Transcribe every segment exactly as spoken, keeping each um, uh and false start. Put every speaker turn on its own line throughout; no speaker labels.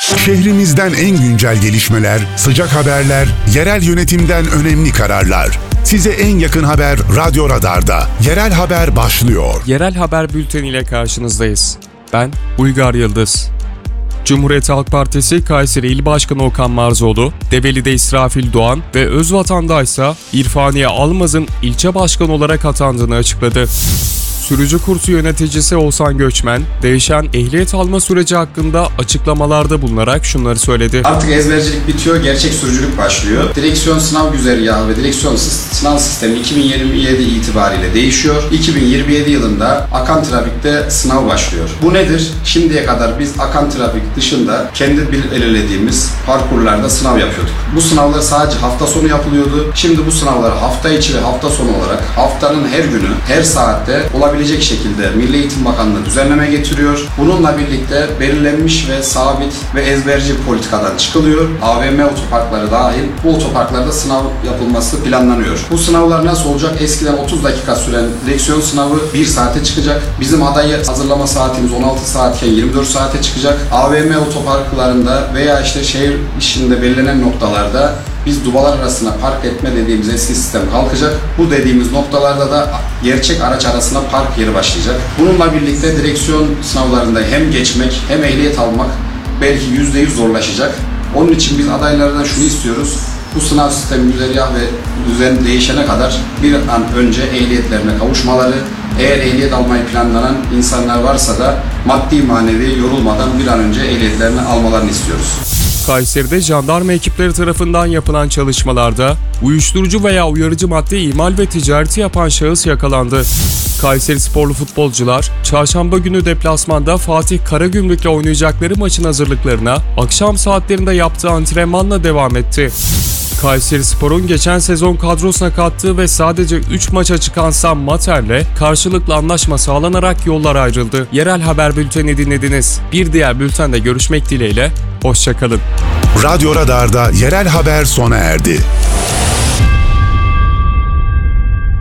Şehrimizden en güncel gelişmeler, sıcak haberler, yerel yönetimden önemli kararlar. Size en yakın haber Radyo Radar'da. Yerel haber başlıyor.
Yerel haber bülteniyle karşınızdayız. Ben Uygar Yıldız. Cumhuriyet Halk Partisi Kayseri İl Başkanı Okan Marzoğlu, Develi'de İsrafil Doğan ve Özvatan'da ise İrfaniye Almaz'ın ilçe başkanı olarak atandığını açıkladı. Sürücü kursu yöneticisi Oğuzhan Göçmen, değişen ehliyet alma süreci hakkında açıklamalarda bulunarak şunları söyledi.
Artık ezbercilik bitiyor, gerçek sürücülük başlıyor. Direksiyon sınav güzergahı ve direksiyon sınav sistemi iki bin yirmi yedi itibariyle değişiyor. iki bin yirmi yedi yılında akan trafikte sınav başlıyor. Bu nedir? Şimdiye kadar biz akan trafik dışında kendi belirlediğimiz parkurlarda sınav yapıyorduk. Bu sınavlar sadece hafta sonu yapılıyordu. Şimdi bu sınavları hafta içi ve hafta sonu olarak haftanın her günü, her saatte olabilecek şekilde Milli Eğitim Bakanlığı düzenleme getiriyor. Bununla birlikte belirlenmiş ve sabit ve ezberci politikadan çıkılıyor. A V M otoparkları dahil bu otoparklarda sınav yapılması planlanıyor. Bu sınavlar nasıl olacak? Eskiden otuz dakika süren direksiyon sınavı bir saate çıkacak. Bizim adayı hazırlama saatimiz on altı saatken yirmi dört saate çıkacak. A V M otoparklarında veya işte şehir içinde belirlenen noktalarda biz dubalar arasına park etme dediğimiz eski sistem kalkacak. Bu dediğimiz noktalarda da gerçek araç arasına park yeri başlayacak. Bununla birlikte direksiyon sınavlarında hem geçmek hem ehliyet almak belki yüzde yüz zorlaşacak. Onun için biz adaylardan şunu istiyoruz. Bu sınav sistemi güzergah ve düzen değişene kadar bir an önce ehliyetlerine kavuşmaları, eğer ehliyet almayı planlanan insanlar varsa da maddi manevi yorulmadan bir an önce ehliyetlerini almalarını istiyoruz.
Kayseri'de jandarma ekipleri tarafından yapılan çalışmalarda uyuşturucu veya uyarıcı madde imal ve ticareti yapan şahıs yakalandı. Kayseri sporlu futbolcular, çarşamba günü deplasmanda Fatih Karagümrük'le oynayacakları maçın hazırlıklarına akşam saatlerinde yaptığı antrenmanla devam etti. Kayserispor'un geçen sezon kadrosuna kattığı ve sadece üç maça çıkan Sam Mater'le karşılıklı anlaşma sağlanarak yollar ayrıldı. Yerel haber bülteni dinlediniz. Bir diğer bültende görüşmek dileğiyle, hoşça kalın.
Radyo Radar'da yerel haber sona erdi.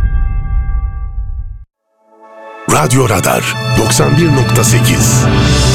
Radyo Radar doksan bir nokta sekiz